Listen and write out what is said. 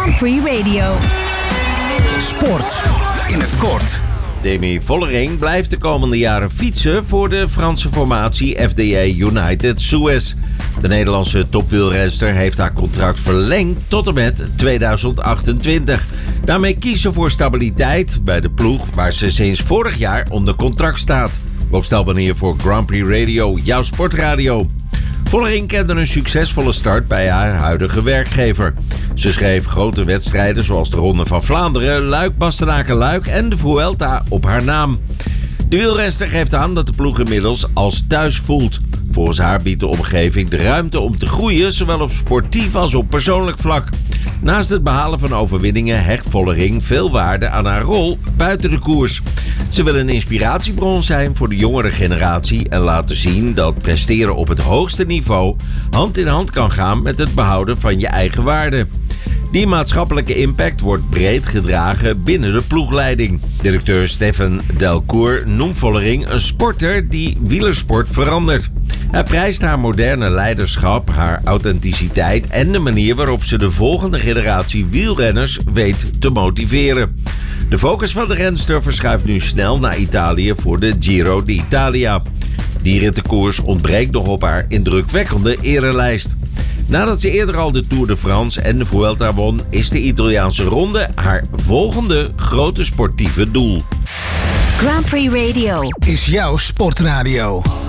Grand Prix Radio. Sport in het kort. Demi Vollering blijft de komende jaren fietsen voor de Franse formatie FDJ United Suez. De Nederlandse topwielrenster heeft haar contract verlengd tot en met 2028. Daarmee kiest ze voor stabiliteit bij de ploeg waar ze sinds vorig jaar onder contract staat. Op stelbanier voor Grand Prix Radio, jouw sportradio. Vollering kende een succesvolle start bij haar huidige werkgever. Ze schreef grote wedstrijden zoals de Ronde van Vlaanderen, Luik-Bastenaken-Luik en de Vuelta op haar naam. De wielrenster geeft aan dat de ploeg inmiddels als thuis voelt. Volgens haar biedt de omgeving de ruimte om te groeien, zowel op sportief als op persoonlijk vlak. Naast het behalen van overwinningen hecht Vollering veel waarde aan haar rol buiten de koers. Ze wil een inspiratiebron zijn voor de jongere generatie en laten zien dat presteren op het hoogste niveau hand in hand kan gaan met het behouden van je eigen waarde. Die maatschappelijke impact wordt breed gedragen binnen de ploegleiding. Directeur Stefan Delcourt noemt Vollering een sporter die wielersport verandert. Hij prijst haar moderne leiderschap, haar authenticiteit en de manier waarop ze de volgende generatie wielrenners weet te motiveren. De focus van de renster verschuift nu snel naar Italië voor de Giro d'Italia. Die rittenkoers ontbreekt nog op haar indrukwekkende erelijst. Nadat ze eerder al de Tour de France en de Vuelta won, is de Italiaanse ronde haar volgende grote sportieve doel. Grand Prix Radio Is jouw sportradio.